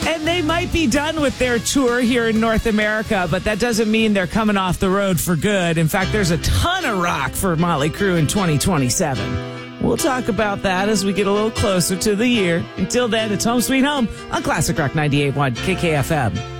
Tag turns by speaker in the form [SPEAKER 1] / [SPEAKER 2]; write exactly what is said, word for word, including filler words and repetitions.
[SPEAKER 1] And they might be done with their tour here in North America, but that doesn't mean they're coming off the road for good. In fact, there's a ton of rock for Motley Crue in twenty twenty-seven. We'll talk about that as we get a little closer to the year. Until then, it's Home Sweet Home on Classic Rock ninety-eight point one K K F M.